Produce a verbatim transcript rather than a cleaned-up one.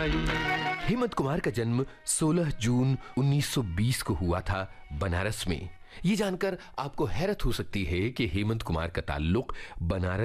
हेमंत कुमार का जन्म सोलह जून उन्नीस सौ बीस को हुआ था बनारस में। ये जानकर आपको हैरत हो सकती है कि हेमंत कुमार का ताल्लुक बनारस